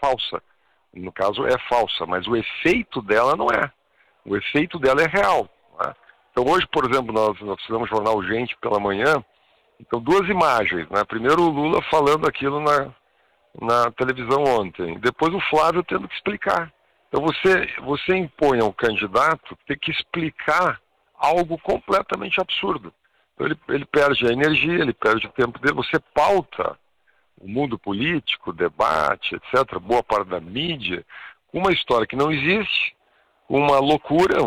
falsa. No caso é falsa, mas o efeito dela não é. O efeito dela é real. Né? Então hoje, por exemplo, nós fizemos Jornal Gente pela manhã, então 2 imagens. Né? Primeiro o Lula falando aquilo na televisão ontem, depois o Flávio tendo que explicar. Então você impõe ao candidato ter que explicar algo completamente absurdo. Então ele perde a energia, ele perde o tempo dele, você pauta o mundo político, o debate, etc., boa parte da mídia, com uma história que não existe, uma loucura,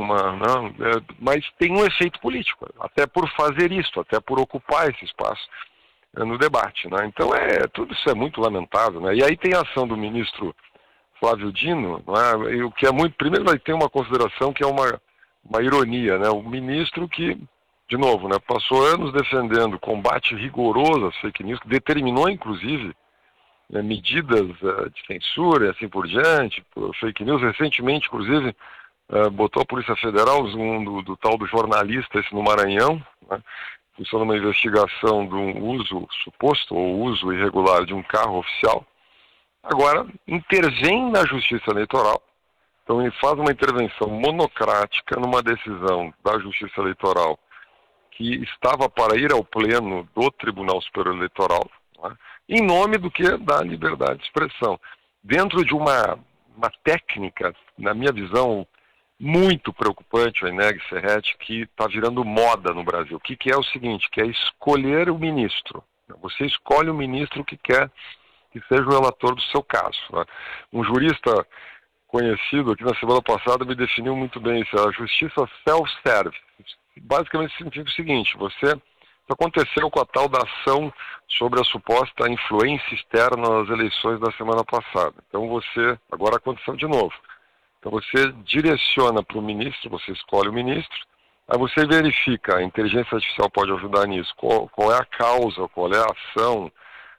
mas tem um efeito político, até por fazer isso, até por ocupar esse espaço no debate. Né? Então tudo isso é muito lamentável. Né? E aí tem a ação do ministro Flávio Dino, né? E o que é muito... Primeiro vai ter uma consideração que é uma ironia, né? O ministro que, de novo, né, passou anos defendendo combate rigoroso às fake news, que determinou, inclusive, medidas de censura e assim por diante, por fake news. Recentemente, inclusive, botou a Polícia Federal, do tal do jornalista esse no Maranhão, né, funcionando uma investigação de um uso suposto ou uso irregular de um carro oficial. Agora, intervém na Justiça Eleitoral, então ele faz uma intervenção monocrática numa decisão da Justiça Eleitoral que estava para ir ao pleno do Tribunal Superior Eleitoral, né, em nome do que? Da liberdade de expressão. Dentro de uma técnica, na minha visão, muito preocupante, o Eneg Serret, que está virando moda no Brasil. Que é o seguinte, que é escolher o ministro. Você escolhe o ministro que quer que seja o relator do seu caso. Né? Um jurista conhecido aqui na semana passada me definiu muito bem isso, a justiça self-service. Basicamente significa o seguinte, isso aconteceu com a tal da ação sobre a suposta influência externa nas eleições da semana passada. Então agora aconteceu de novo. Então você direciona para o ministro, você escolhe o ministro, aí você verifica, a inteligência artificial pode ajudar nisso, qual é a causa, qual é a ação,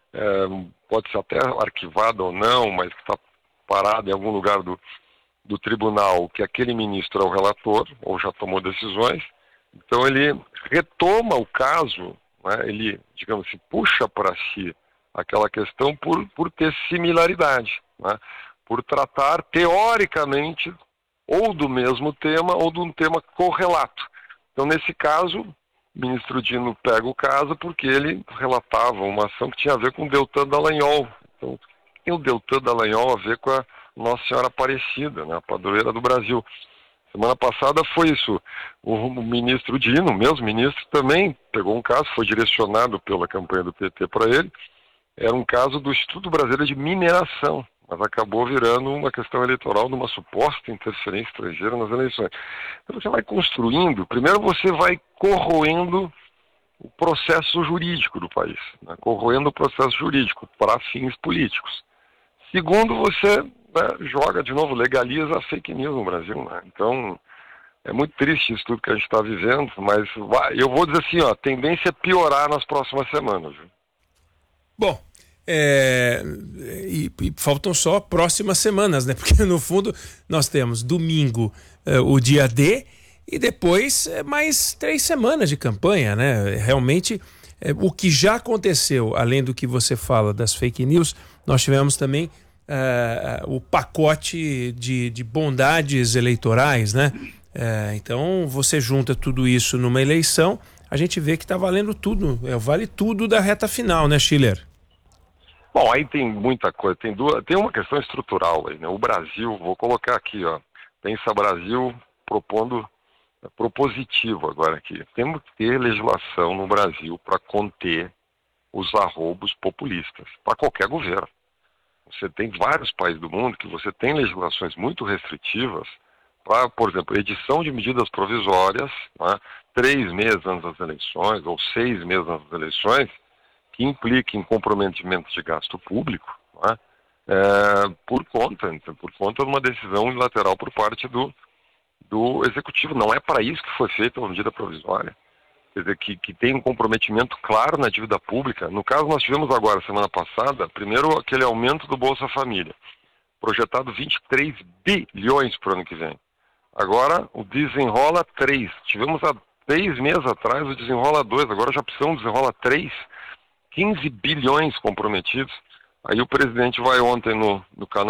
pode ser até arquivada ou não, mas que está parada em algum lugar do tribunal, que aquele ministro é o relator, ou já tomou decisões. Então ele retoma o caso, né, ele, digamos assim, puxa para si aquela questão por ter similaridade, né, por tratar teoricamente ou do mesmo tema ou de um tema correlato. Então nesse caso, o ministro Dino pega o caso porque ele relatava uma ação que tinha a ver com o Deltan Dallagnol. Então o que tem o Deltan Dallagnol a ver com a Nossa Senhora Aparecida, né, a padroeira do Brasil? Semana passada foi isso. O ministro Dino, o mesmo ministro, também pegou um caso, foi direcionado pela campanha do PT para ele. Era um caso do Instituto Brasileiro de Mineração, mas acabou virando uma questão eleitoral de uma suposta interferência estrangeira nas eleições. Então você vai construindo, primeiro você vai corroendo o processo jurídico do país, né? Corroendo o processo jurídico para fins políticos. Segundo, você joga de novo, legaliza a fake news no Brasil. Né? Então, é muito triste isso tudo que a gente está vivendo, mas eu vou dizer assim, a tendência é piorar nas próximas semanas. Viu? Bom, e faltam só próximas semanas, né? Porque no fundo nós temos domingo o dia D e depois mais 3 semanas de campanha, né? Realmente, o que já aconteceu, além do que você fala das fake news, nós tivemos também o pacote de bondades eleitorais, né? Então você junta tudo isso numa eleição, a gente vê que está valendo tudo, vale tudo da reta final, né, Schiller? Bom, aí tem muita coisa, tem uma questão estrutural aí, né? O Brasil, vou colocar aqui, Pensa Brasil propositivo agora aqui. Temos que ter legislação no Brasil para conter os arroubos populistas, para qualquer governo. Você tem vários países do mundo que você tem legislações muito restritivas para, por exemplo, edição de medidas provisórias, né, 3 meses antes das eleições ou 6 meses antes das eleições, que impliquem comprometimento de gasto público, né, por conta de uma decisão unilateral por parte do Executivo. Não é para isso que foi feita uma medida provisória. Quer dizer, que tem um comprometimento claro na dívida pública. No caso, nós tivemos agora, semana passada, primeiro aquele aumento do Bolsa Família, projetado 23 bilhões para o ano que vem. Agora, o Desenrola 3. Tivemos há 3 meses atrás o Desenrola 2, agora já precisamos do Desenrola 3. 15 bilhões comprometidos. Aí o presidente vai ontem no canal